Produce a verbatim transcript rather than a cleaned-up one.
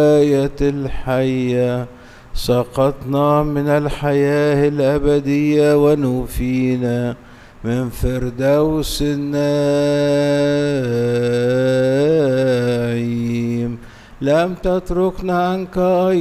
الآية الحية سقطنا من الحياة الأبدية ونفينا من فردوس النعيم. لم تتركنا عنك